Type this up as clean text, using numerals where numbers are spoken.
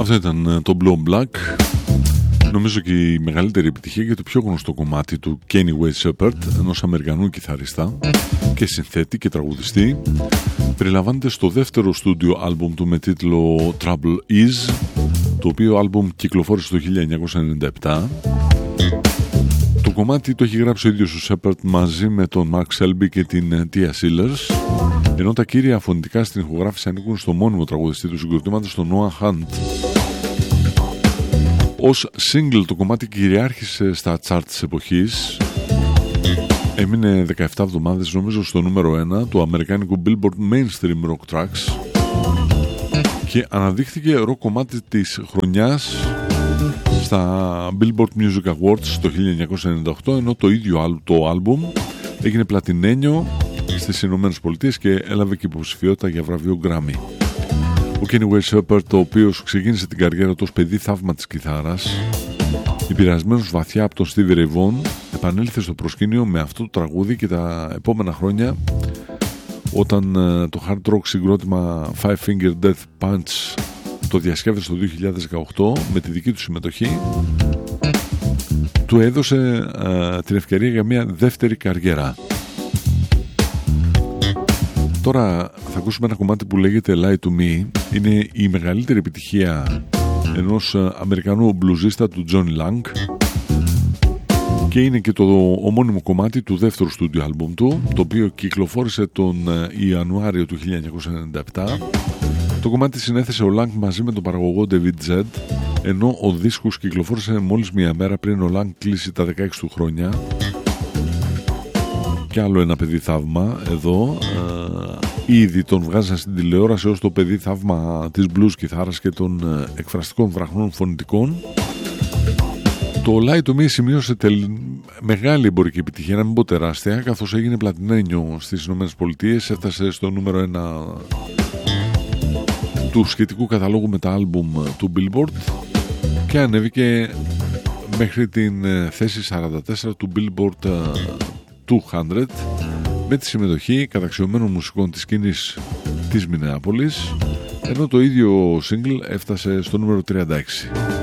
Αυτό ήταν το Blue Black. Νομίζω και η μεγαλύτερη επιτυχία και το πιο γνωστό κομμάτι του Kanye West Shepherd, ενός Αμερικανού κιθαριστά και συνθέτη και τραγουδιστή. Περιλαμβάνεται στο δεύτερο στούντιο άλμπουμ του με τίτλο Trouble Is, το οποίο άλμπουμ κυκλοφόρησε το 1997. Το κομμάτι το έχει γράψει ο ίδιος ο Shepherd μαζί με τον Mark Selby και την Tia Sealers, ενώ τα κύρια φωνητικά στην ηχογράφηση ανήκουν στο μόνιμο τραγουδιστή του συγκροτήματος, τον Noah Hunt. Ως single το κομμάτι κυριάρχησε στα chart της εποχής. Έμεινε 17 εβδομάδες νομίζω στο νούμερο 1 του αμερικάνικου Billboard Mainstream Rock Tracks και αναδείχθηκε rock κομμάτι της χρονιάς στα Billboard Music Awards το 1998, ενώ το ίδιο το άλμπουμ έγινε πλατινένιο στις Ηνωμένες Πολιτείες και έλαβε και υποψηφιότητα για βραβείο Grammy. Ο Kanye West Shepherd, ο οποίος ξεκίνησε την καριέρα του ως παιδί θαύμα της κιθάρας, επηρεασμένος βαθιά από τον Stevie Ray Vaughan, επανέλθε στο προσκήνιο με αυτό το τραγούδι και τα επόμενα χρόνια, όταν το hard rock συγκρότημα Five Finger Death Punch το διασκεύασε το 2018 με τη δική του συμμετοχή, του έδωσε την ευκαιρία για μια δεύτερη καριέρα. Τώρα θα ακούσουμε ένα κομμάτι που λέγεται Lie to Me. Είναι η μεγαλύτερη επιτυχία ενός Αμερικανού μπλουζίστα, του Johnny Lang, και είναι και το ομώνυμο κομμάτι του δεύτερου στούντιο άλμπουμ του, το οποίο κυκλοφόρησε τον Ιανουάριο του 1997. Το κομμάτι συνέθεσε ο Lang μαζί με τον παραγωγό David Z, ενώ ο δίσκος κυκλοφόρησε μόλις μία μέρα πριν ο Lang κλείσει τα 16 του χρόνια. Και άλλο ένα παιδί θαύμα εδώ, ήδη τον βγάζαν στην τηλεόραση ως το παιδί θαύμα της blues κιθάρας και των εκφραστικών βραχνών φωνητικών. Το Lie to Me σημείωσε μεγάλη εμπορική επιτυχία, να μην πω τεράστια, καθώς έγινε πλατινένιο στις Ηνωμένες Πολιτείες, έφτασε στο νούμερο 1 του σχετικού καταλόγου με τα άλμπουμ του Billboard και ανέβηκε μέχρι την θέση 44 του Billboard 200 με τη συμμετοχή καταξιωμένων μουσικών της σκηνής της Μινεάπολης, ενώ το ίδιο single έφτασε στο νούμερο 36.